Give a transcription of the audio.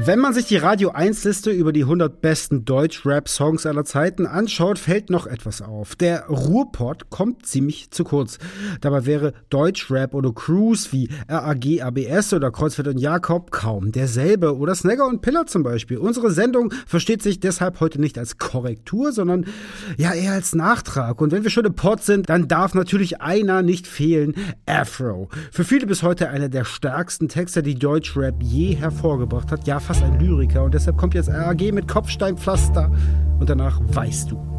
Wenn man sich die Radio 1-Liste über die 100 besten Deutsch-Rap-Songs aller Zeiten anschaut, fällt noch etwas auf. Der Ruhrpott kommt ziemlich zu kurz. Dabei wäre Deutsch-Rap oder Crews wie RAG, ABS oder Kreuzfeld und Jakob kaum derselbe. Oder Snagger und Pillar zum Beispiel. Unsere Sendung versteht sich deshalb heute nicht als Korrektur, sondern ja eher als Nachtrag. Und wenn wir schon im Pott sind, dann darf natürlich einer nicht fehlen: Afro. Für viele bis heute einer der stärksten Texter, die Deutsch-Rap je hervorgebracht hat. Ja, fast ein Lyriker. Und deshalb kommt jetzt RAG mit Kopfsteinpflaster und danach Weißt du.